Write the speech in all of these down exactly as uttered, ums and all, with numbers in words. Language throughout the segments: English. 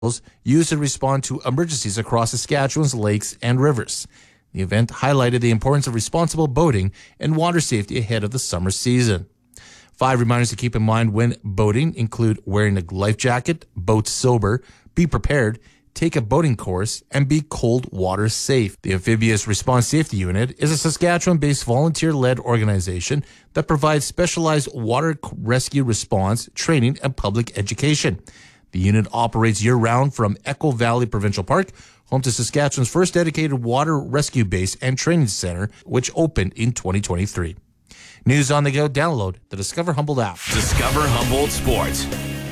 used to respond to emergencies across Saskatchewan's lakes and rivers. The event highlighted the importance of responsible boating and water safety ahead of the summer season. Five reminders to keep in mind when boating include wearing a life jacket, boat sober, be prepared, take a boating course, and be cold water safe. The Amphibious Response Safety Unit is a Saskatchewan-based volunteer-led organization that provides specialized water rescue response, training, and public education. The unit operates year-round from Echo Valley Provincial Park, home to Saskatchewan's first dedicated water rescue base and training center, which opened in twenty twenty-three. News on the go, download the Discover Humboldt app. Discover Humboldt Sports.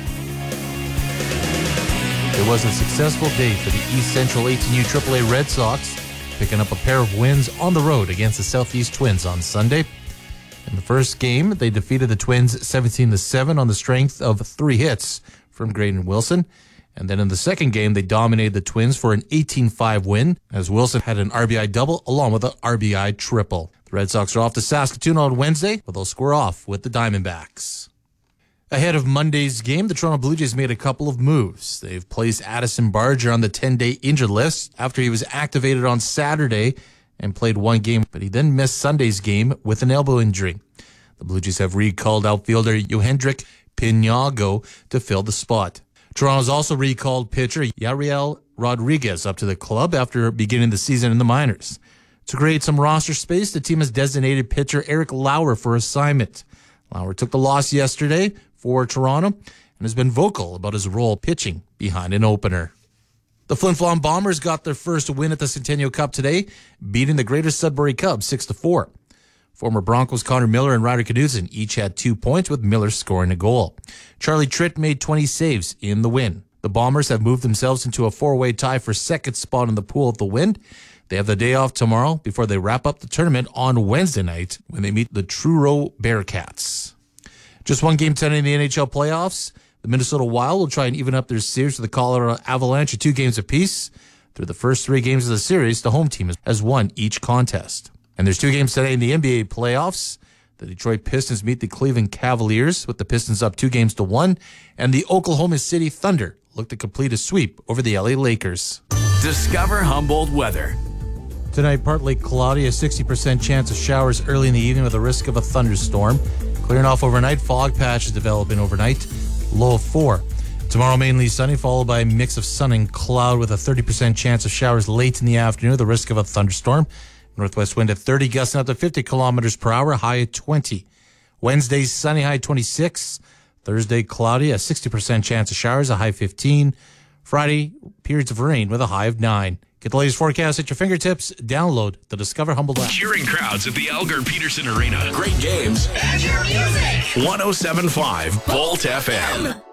It was a successful day for the East Central eighteen U triple A Red Sox, picking up a pair of wins on the road against the Southeast Twins on Sunday. In the first game, they defeated the Twins seventeen to seven on the strength of three hits from Graydon Wilson. And then in the second game, they dominated the Twins for an eighteen five win, as Wilson had an R B I double along with an R B I triple. The Red Sox are off to Saskatoon on Wednesday, but they'll square off with the Diamondbacks. Ahead of Monday's game, the Toronto Blue Jays made a couple of moves. They've placed Addison Barger on the ten-day injured list after he was activated on Saturday and played one game, but he then missed Sunday's game with an elbow injury. The Blue Jays have recalled outfielder Yohendrick Pinago to fill the spot. Toronto's also recalled pitcher Yariel Rodriguez up to the club after beginning the season in the minors. To create some roster space, the team has designated pitcher Eric Lauer for assignment. Lauer took the loss yesterday for Toronto and has been vocal about his role pitching behind an opener. The Flin Flon Bombers got their first win at the Centennial Cup today, beating the Greater Sudbury Cubs six to four. Former Broncos Connor Miller and Ryder Knudsen each had two points, with Miller scoring a goal. Charlie Tritt made twenty saves in the win. The Bombers have moved themselves into a four-way tie for second spot in the pool of the win. They have the day off tomorrow before they wrap up the tournament on Wednesday night when they meet the Truro Bearcats. Just one game tonight in the N H L playoffs. The Minnesota Wild will try and even up their series with the Colorado Avalanche at two games apiece. Through the first three games of the series, the home team has won each contest. And there's two games today in the N B A playoffs. The Detroit Pistons meet the Cleveland Cavaliers, with the Pistons up two games to one. And the Oklahoma City Thunder look to complete a sweep over the L A Lakers. Discover Humboldt weather. Tonight, partly cloudy, a sixty percent chance of showers early in the evening with a risk of a thunderstorm. Clearing off overnight, fog patches developing overnight, low of four. Tomorrow, mainly sunny, followed by a mix of sun and cloud with a thirty percent chance of showers late in the afternoon, the risk of a thunderstorm. Northwest wind at thirty, gusting up to fifty kilometers per hour, high at twenty. Wednesday, sunny, high twenty-six. Thursday, cloudy, a sixty percent chance of showers, a high fifteen. Friday, periods of rain with a high of nine. Get the latest forecast at your fingertips. Download the Discover Humboldt app. Cheering crowds at the Elgar Peterson Arena. Great games. And your music. one oh seven point five Bolt F M.